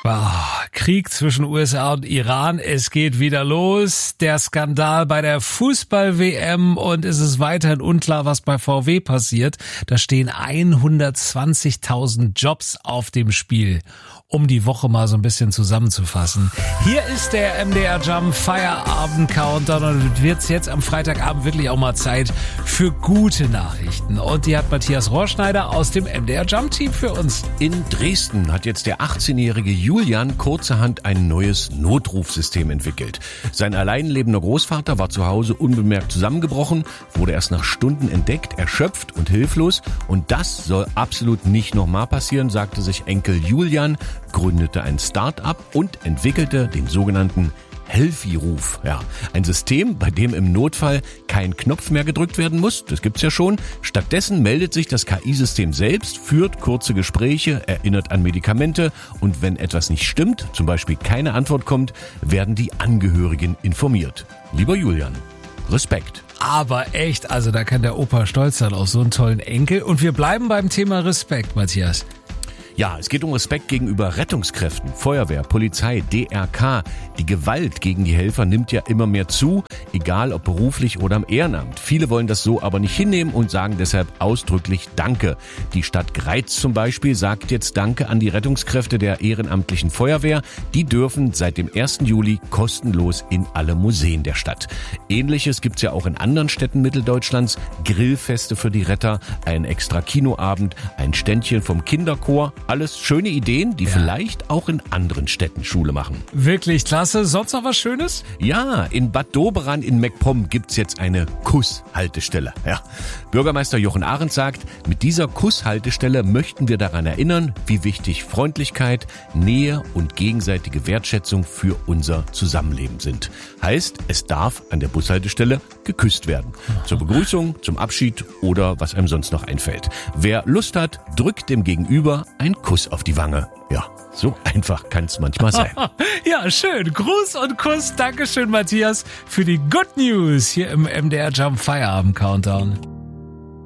Krieg zwischen USA und Iran, es geht wieder los. Der Skandal bei der Fußball-WM und es ist weiterhin unklar, was bei VW passiert. Da stehen 120.000 Jobs auf dem Spiel. Um die Woche mal so ein bisschen zusammenzufassen. Hier ist der MDR Jump Feierabend Countdown und wird's jetzt am Freitagabend wirklich auch mal Zeit für gute Nachrichten. Und die hat Matthias Rohrschneider aus dem MDR Jump Team für uns. In Dresden hat jetzt der 18-jährige Julian kurzerhand ein neues Notrufsystem entwickelt. Sein allein lebender Großvater war zu Hause unbemerkt zusammengebrochen, wurde erst nach Stunden entdeckt, erschöpft und hilflos. Und das soll absolut nicht nochmal passieren, sagte sich Enkel Julian, gründete ein Start-up und entwickelte den sogenannten Helfi-Ruf. Ja, ein System, bei dem im Notfall kein Knopf mehr gedrückt werden muss, das gibt's ja schon. Stattdessen meldet sich das KI-System selbst, führt kurze Gespräche, erinnert an Medikamente und wenn etwas nicht stimmt, zum Beispiel keine Antwort kommt, werden die Angehörigen informiert. Lieber Julian, Respekt. Aber echt, also da kann der Opa stolz sein auf so einen tollen Enkel. Und wir bleiben beim Thema Respekt, Matthias. Ja, es geht um Respekt gegenüber Rettungskräften, Feuerwehr, Polizei, DRK. Die Gewalt gegen die Helfer nimmt ja immer mehr zu, egal ob beruflich oder im Ehrenamt. Viele wollen das so aber nicht hinnehmen und sagen deshalb ausdrücklich Danke. Die Stadt Greiz zum Beispiel sagt jetzt Danke an die Rettungskräfte der ehrenamtlichen Feuerwehr. Die dürfen seit dem 1. Juli kostenlos in alle Museen der Stadt. Ähnliches gibt's ja auch in anderen Städten Mitteldeutschlands. Grillfeste für die Retter, ein extra Kinoabend, ein Ständchen vom Kinderchor. Alles schöne Ideen, die vielleicht auch in anderen Städten Schule machen. Wirklich klasse. Sonst noch was Schönes? Ja, in Bad Doberan in MacPom gibt's jetzt eine Kusshaltestelle. Ja. Bürgermeister Jochen Arendt sagt, mit dieser Kusshaltestelle möchten wir daran erinnern, wie wichtig Freundlichkeit, Nähe und gegenseitige Wertschätzung für unser Zusammenleben sind. Heißt, es darf an der Bushaltestelle geküsst werden. Zur Begrüßung, zum Abschied oder was einem sonst noch einfällt. Wer Lust hat, drückt dem Gegenüber ein Kuss auf die Wange. Ja, so einfach kann es manchmal sein. Ja, schön. Gruß und Kuss. Dankeschön, Matthias, für die Good News hier im MDR Jump Feierabend Countdown.